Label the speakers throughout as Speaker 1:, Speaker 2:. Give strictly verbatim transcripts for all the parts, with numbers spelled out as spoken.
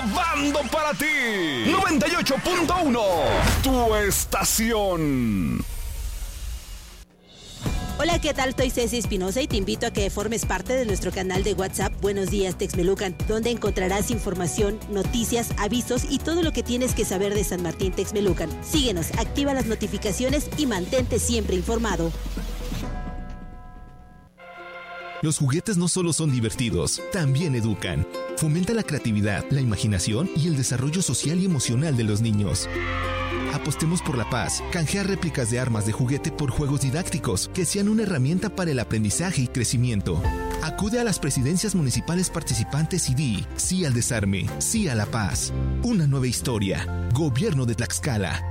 Speaker 1: Bando para ti. noventa y ocho punto uno. Tu estación.
Speaker 2: Hola, ¿qué tal? Soy Ceci Espinosa y te invito a que formes parte de nuestro canal de WhatsApp Buenos Días Texmelucan, donde encontrarás información, noticias, avisos y todo lo que tienes que saber de San Martín Texmelucan. Síguenos, activa las notificaciones y mantente siempre informado.
Speaker 3: Los juguetes no solo son divertidos, también educan. Fomenta la creatividad, la imaginación y el desarrollo social y emocional de los niños. Apostemos por la paz. Canjea réplicas de armas de juguete por juegos didácticos que sean una herramienta para el aprendizaje y crecimiento. Acude a las presidencias municipales participantes y di sí al desarme, sí a la paz. Una nueva historia. Gobierno de Tlaxcala.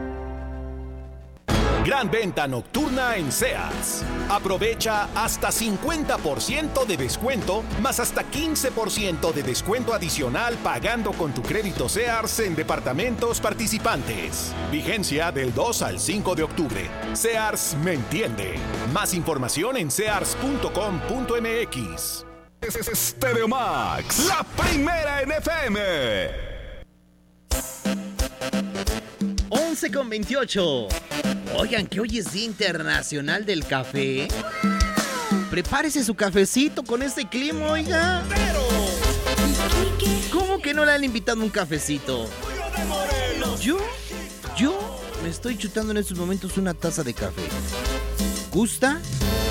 Speaker 4: Gran venta nocturna en Sears. Aprovecha hasta cincuenta por ciento de descuento, más hasta quince por ciento de descuento adicional pagando con tu crédito Sears en departamentos participantes. Vigencia del dos al cinco de octubre. Sears me entiende. Más información en sears punto com punto m x.
Speaker 1: Stereo Max, la primera en F M.
Speaker 5: once con veintiocho. Oigan, que hoy es Día Internacional del Café. Prepárese su cafecito con este clima, oiga. ¿Cómo que no le han invitado un cafecito? Yo, yo me estoy chutando en estos momentos una taza de café. ¿Gusta?